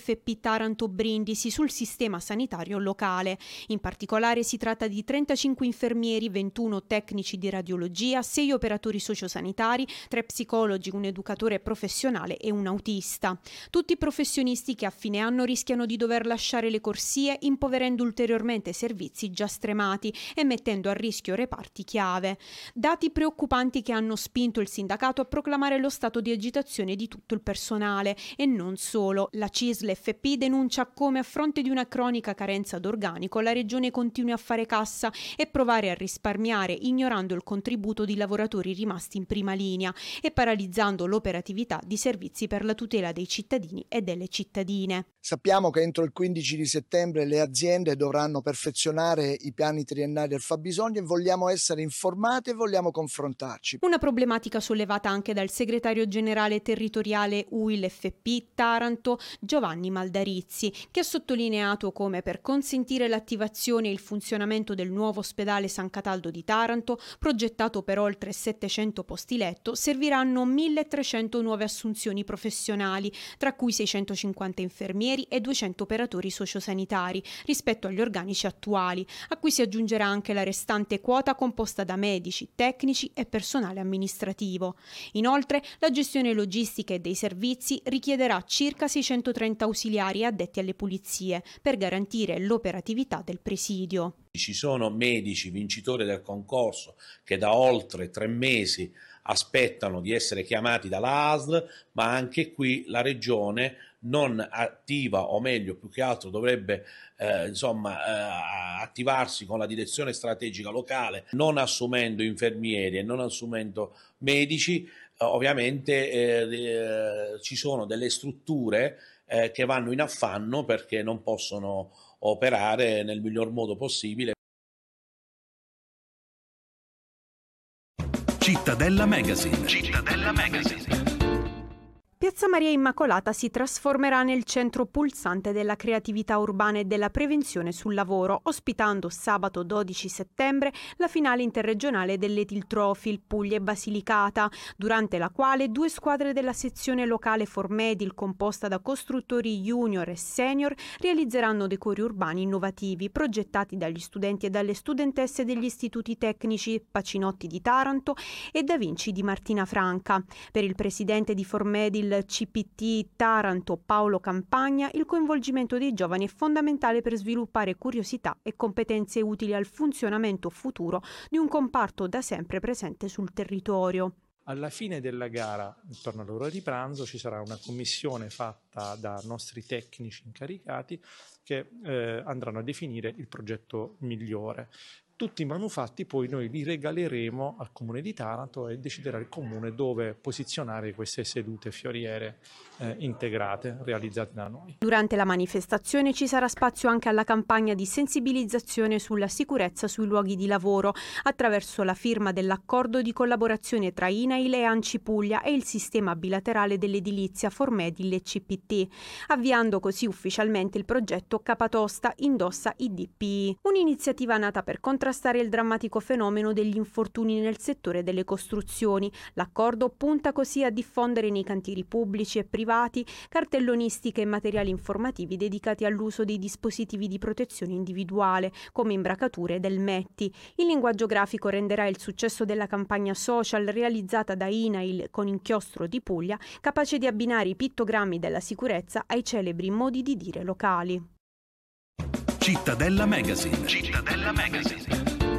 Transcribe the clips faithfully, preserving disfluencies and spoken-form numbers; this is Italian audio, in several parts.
F P Taranto Brindisi sul sistema sanitario locale. In particolare si tratta di trentacinque infermieri, ventuno tecnici di radiologia, sei operatori sociosanitari, tre psicologi, un educatore professionale e un autista. Tutti professionisti che a fine anno rischiano di dover lasciare le corsie, impoverendo ulteriormente servizi già stremati e mettendo a rischio reparti chiave. Dati preoccupanti che hanno spinto il sindacato a proclamare lo stato di agitazione di tutto il personale e non solo. La C I S L F P denuncia come a fronte di una cronica carenza d'organico la regione continui a fare cassa e provare a risparmiare, ignorando il contributo di lavoratori rimasti in prima linea e paralizzando l'operatività di servizi per la tutela dei cittadini e delle cittadine. Sappiamo che entro il quindici di settembre le aziende dovranno perfezionare i piani triennali del fabbisogno e vogliamo essere informati e vogliamo confrontarci. Una problematica sollevata anche dal segretario generale territoriale U I L F P Taranto, Giovanni Maldarizzi, che ha sottolineato come per consentire l'attivazione e il funzionamento del nuovo ospedale San Cataldo di Taranto, progettato per oltre settecento posti letto, serviranno milletrecento nuove assunzioni professionali, tra cui seicentocinquanta infermieri e duecento operatori sociosanitari rispetto agli organici attuali, a cui si aggiungerà anche la restante quota composta da medici, tecnici e personale amministrativo. Inoltre, la gestione logistica e dei servizi richiederà circa seicentotrenta ausiliari addetti alle pulizie per garantire l'operatività del presidio. Ci sono medici vincitori del concorso che da oltre tre mesi aspettano di essere chiamati dalla A S L, ma anche qui la Regione non attiva, o meglio più che altro dovrebbe eh, insomma eh, attivarsi con la direzione strategica locale, non assumendo infermieri e non assumendo medici. Eh, ovviamente eh, eh, ci sono delle strutture eh, che vanno in affanno perché non possono operare nel miglior modo possibile. Cittadella Magazine. Cittadella Magazine. Piazza Maria Immacolata si trasformerà nel centro pulsante della creatività urbana e della prevenzione sul lavoro, ospitando sabato dodici settembre la finale interregionale dell'Ethil Trophy Puglia e Basilicata, durante la quale due squadre della sezione locale Formedil, composta da costruttori junior e senior, realizzeranno decori urbani innovativi progettati dagli studenti e dalle studentesse degli istituti tecnici Pacinotti di Taranto e Da Vinci di Martina Franca. Per il presidente di Formedil C P T Taranto Paolo Campagna, il coinvolgimento dei giovani è fondamentale per sviluppare curiosità e competenze utili al funzionamento futuro di un comparto da sempre presente sul territorio. Alla fine della gara, intorno all'ora di pranzo, ci sarà una commissione fatta da nostri tecnici incaricati che eh, andranno a definire il progetto migliore. Tutti i manufatti poi noi li regaleremo al Comune di Taranto e deciderà il Comune dove posizionare queste sedute fioriere eh, integrate realizzate da noi. Durante la manifestazione ci sarà spazio anche alla campagna di sensibilizzazione sulla sicurezza sui luoghi di lavoro attraverso la firma dell'accordo di collaborazione tra I N A I L e ANCI Puglia e il sistema bilaterale dell'edilizia Formedil e C P T, avviando così ufficialmente il progetto Capatosta indossa I D P I, un'iniziativa nata per contrastare il drammatico fenomeno degli infortuni nel settore delle costruzioni. L'accordo punta così a diffondere nei cantieri pubblici e privati cartellonistiche e materiali informativi dedicati all'uso dei dispositivi di protezione individuale, come imbracature del Metti. Il linguaggio grafico renderà il successo della campagna social realizzata da I N A I L con Inchiostro di Puglia capace di abbinare i pittogrammi della sicurezza ai celebri modi di dire locali. Cittadella Magazine. Cittadella Magazine.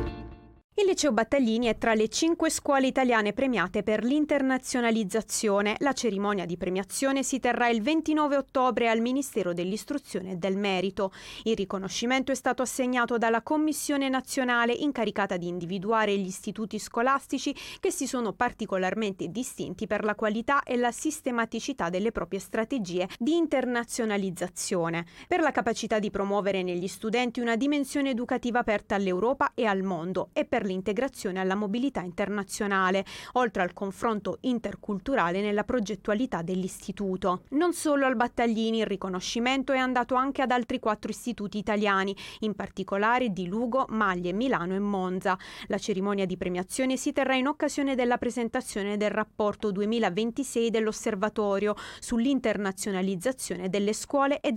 Il Liceo Battaglini è tra le cinque scuole italiane premiate per l'internazionalizzazione. La cerimonia di premiazione si terrà il ventinove ottobre al Ministero dell'Istruzione e del Merito. Il riconoscimento è stato assegnato dalla Commissione nazionale incaricata di individuare gli istituti scolastici che si sono particolarmente distinti per la qualità e la sistematicità delle proprie strategie di internazionalizzazione, per la capacità di promuovere negli studenti una dimensione educativa aperta all'Europa e al mondo e per l'integrazione alla mobilità internazionale, oltre al confronto interculturale nella progettualità dell'istituto. Non solo al Battaglini, il riconoscimento è andato anche ad altri quattro istituti italiani, in particolare di Lugo, Maglie, Milano e Monza. La cerimonia di premiazione si terrà in occasione della presentazione del rapporto duemilaventisei dell'Osservatorio sull'internazionalizzazione delle scuole e